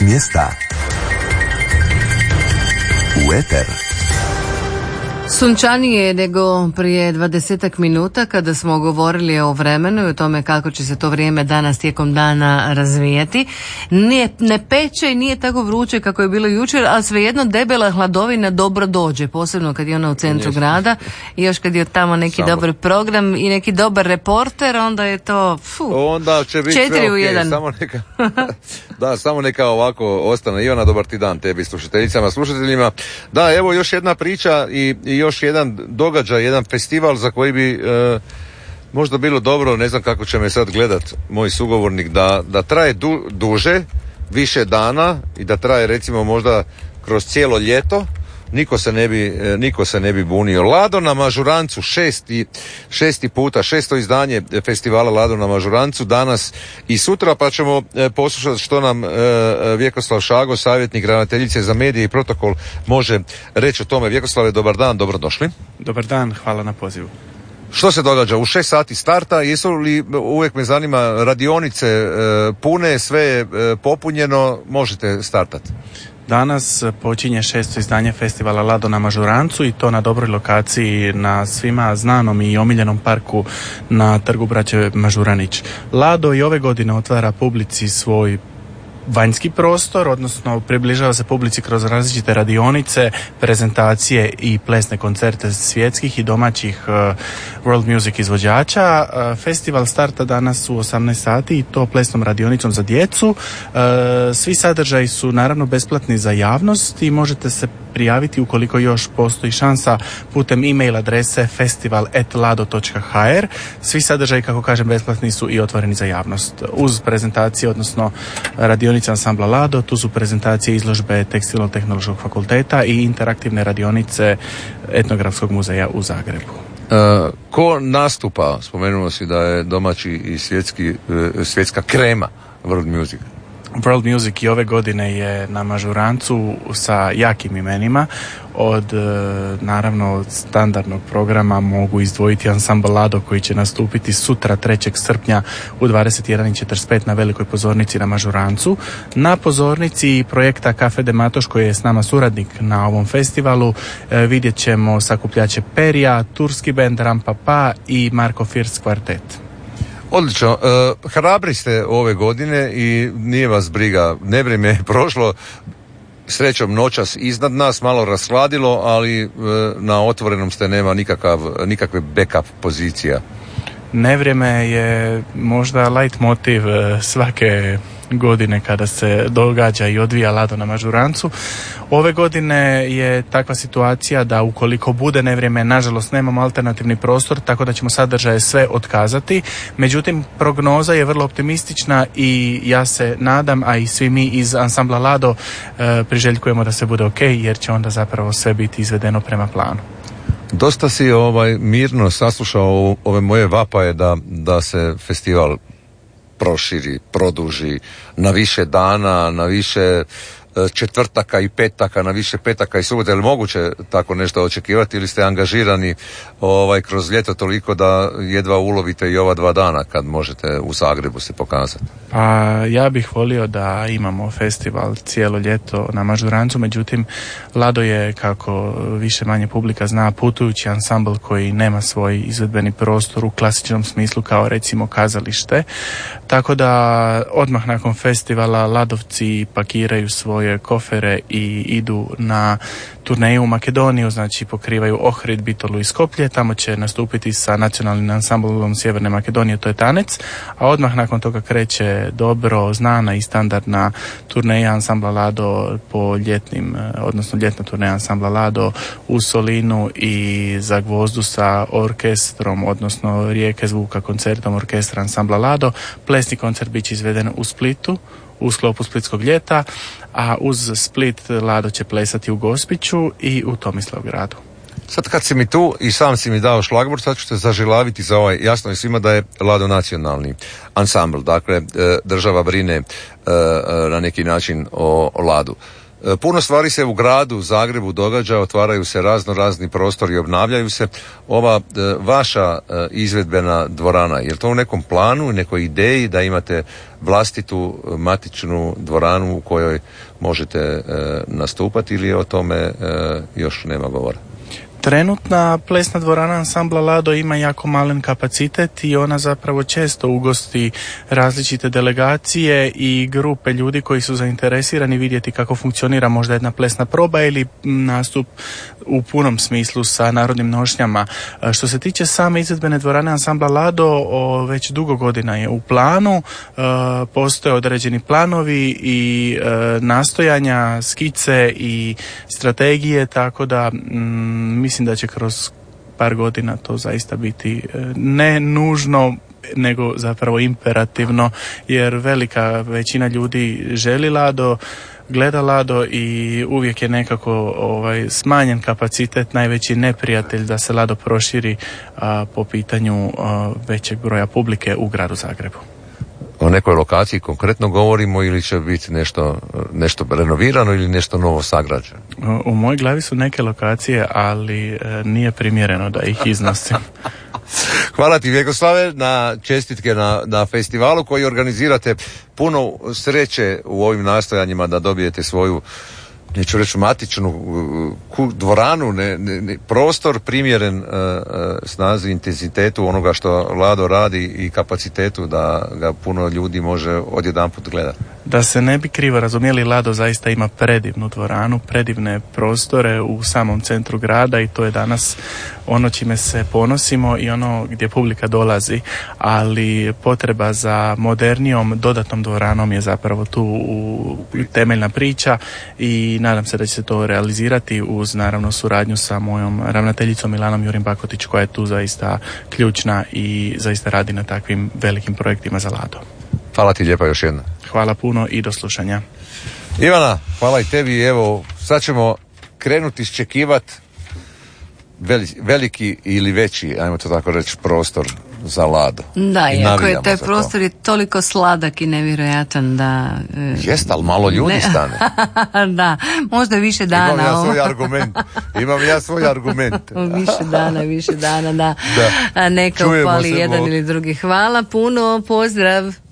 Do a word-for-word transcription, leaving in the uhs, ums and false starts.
S mjesta u eter. Sunčanije nego prije dvadesetak minuta kada smo govorili o vremenu i o tome kako će se to vrijeme danas tijekom dana razvijati. Nije, ne peče i nije tako vruće kako je bilo jučer, ali svejedno debela hladovina dobro dođe, posebno kad je ona u centru Jesu. grada i još kad je tamo neki Samo. dobar program i neki dobar reporter, onda je to fu, onda će biti četiri sve u okay. jedan. Samo neka, da, samo neka ovako ostane. Ivana, dobar ti dan tebi, slušateljicama, slušateljima. Da, evo još jedna priča i, i još jedan događaj, jedan festival za koji bi e, možda bilo dobro, ne znam kako će me sad gledat moj sugovornik, da, da traje du, duže, više dana i da traje recimo možda kroz cijelo ljeto. Niko se ne bi, e, niko se ne bi bunio. Lado na Mažurancu, šesti, šesti puta, šesto izdanje festivala Lado na Mažurancu danas i sutra, pa ćemo e, poslušati što nam e, Vjekoslav Šago, savjetnik ravnateljice za medije i protokol, može reći o tome. Vjekoslave, dobar dan, dobrodošli. Dobar dan, hvala na pozivu. Što se događa? U šest sati starta, jesu li, uvijek me zanima, radionice e, pune, sve je e, popunjeno, možete startati? Danas počinje šesto izdanje festivala Lado na Mažurancu i to na dobroj lokaciji na svima znanom i omiljenom parku na trgu Braće Mažuranić. Lado i ove godine otvara publici svoj vanjski prostor, odnosno približava se publici kroz različite radionice, prezentacije i plesne koncerte svjetskih i domaćih uh, world music izvođača. Uh, festival starta danas u osamnaest sati i to plesnom radionicom za djecu. Uh, svi sadržaji su naravno besplatni za javnost i možete se prijaviti ukoliko još postoji šansa putem e-mail adrese festival at lado dot h r. Svi sadržaji, kako kažem, besplatni su i otvoreni za javnost. Uz prezentacije, odnosno radionice ansambla Lado, tu su prezentacije izložbe Tekstilno-tehnološkog fakulteta i interaktivne radionice Etnografskog muzeja u Zagrebu. Uh, ko nastupa? Spomenuo si da je domaći i svjetski, uh, svjetska krema world music. World Music i ove godine je na Mažurancu sa jakim imenima. Od naravno od standardnog programa mogu izdvojiti ansambl Lado koji će nastupiti sutra trećeg srpnja u dvadeset jedan i četrdeset pet na velikoj pozornici na Mažurancu. Na pozornici projekta Cafe de Matoš koji je s nama suradnik na ovom festivalu vidjet ćemo sakupljače Perija, turski bend Rampapa i Marko First kvartet. Odlično, uh, hrabri ste ove godine i nije vas briga, nevrijeme je prošlo, srećom noćas iznad nas, malo rashladilo, ali uh, na otvorenom ste, nema nikakav, nikakve backup pozicija. Nevrijeme je možda light motiv svake godine kada se događa i odvija Lado na Mažurancu. Ove godine je takva situacija da ukoliko bude nevrijeme, nažalost nemamo alternativni prostor, tako da ćemo sadržaje sve otkazati. Međutim, prognoza je vrlo optimistična i ja se nadam, a i svi mi iz ansambla Lado e, priželjkujemo da se bude ok, jer će onda zapravo sve biti izvedeno prema planu. Dosta si ovaj mirno saslušao ove moje vapaje da, da se festival proširi, produži na više dana, na više četvrtaka i petaka, na više petaka i subota. Je li moguće tako nešto očekivati ili ste angažirani ovaj, kroz ljeto toliko da jedva ulovite i ova dva dana kad možete u Zagrebu se pokazati? Pa ja bih volio da imamo festival cijelo ljeto na Mažurancu, međutim Lado je, kako više manje publika zna, putujući ansambl koji nema svoj izvedbeni prostor u klasičnom smislu kao recimo kazalište, tako da odmah nakon festivala Ladovci pakiraju svoje kofere i idu na turneju u Makedoniju, znači pokrivaju Ohrid, Bitolu i Skoplje, tamo će nastupiti sa nacionalnim ansamblom Sjeverne Makedonije, to je Tanec, a odmah nakon toga kreće dobro znana i standardna turneja ansambla Lado po ljetnim, odnosno ljetna turneja ansambla Lado u Solinu i Zagvozdu sa orkestrom, odnosno Rijeke zvuka koncertom orkestra ansambla Lado. Plesni koncert bit će izveden u Splitu u sklopu Splitskog ljeta, a uz Split Lado će plesati u Gospiću i u Tomislavgradu. Sad kad si mi tu i sam si mi dao šlagvort, sad ću te zažilaviti za ovaj, jasno je svima da je Lado nacionalni ansambl, dakle država brine na neki način o Ladu. Puno stvari se u gradu Zagrebu događa, otvaraju se razno razni prostori, obnavljaju se. Ova e, vaša e, izvedbena dvorana, je li to u nekom planu, nekoj ideji da imate vlastitu matičnu dvoranu u kojoj možete e, nastupati, ili o tome e, još nema govora? Trenutna plesna dvorana ansambla Lado ima jako malen kapacitet i ona zapravo često ugosti različite delegacije i grupe ljudi koji su zainteresirani vidjeti kako funkcionira možda jedna plesna proba ili nastup u punom smislu sa narodnim nošnjama. Što se tiče same izvedbene dvorane ansambla Lado, o, već dugo godina je u planu, e, postoje određeni planovi i e, nastojanja, skice i strategije, tako da mm, mislim da će kroz par godina to zaista biti ne nužno, nego zapravo imperativno, jer velika većina ljudi želi Lado, gleda Lado i uvijek je nekako ovaj, smanjen kapacitet najveći neprijatelj da se Lado proširi a, po pitanju a, većeg broja publike u gradu Zagrebu. O nekoj lokaciji konkretno govorimo ili će biti nešto, nešto renovirano ili nešto novo sagrađeno? U mojoj glavi su neke lokacije, ali e, nije primjereno da ih iznosim. Hvala ti, Vjekoslave, na čestitke na, na festivalu koji organizirate. Puno sreće u ovim nastojanjima da dobijete svoju, neću reći matičnu ku, dvoranu, ne, ne, ne, prostor primjeren uh, uh, snazi, intenzitetu onoga što Lado radi i kapacitetu da ga puno ljudi može odjedanput gledati. Da se ne bi krivo razumjeli, Lado zaista ima predivnu dvoranu, predivne prostore u samom centru grada i to je danas ono čime se ponosimo i ono gdje publika dolazi, ali potreba za modernijom dodatnom dvoranom je zapravo tu u temeljna priča i nadam se da će se to realizirati uz naravno suradnju sa mojom ravnateljicom Milanom Jurin Bakotić, koja je tu zaista ključna i zaista radi na takvim velikim projektima za Lado. Hvala ti lijepa još jedno. Hvala puno i do slušanja. Ivana, hvala i tebi. Evo, sad ćemo krenuti iščekivati veliki ili veći, ajmo to tako reći, prostor za Lado. Da, iako je taj prostor je toliko sladak i nevjerojatan da... E, Jest, ali malo ljudi ne, stane. Da, možda više dana. Imam ja svoj argument. Imam ja svoj argument. Više dana, više dana, da. Da. Neka upali jedan ili drugi. Hvala puno, pozdrav.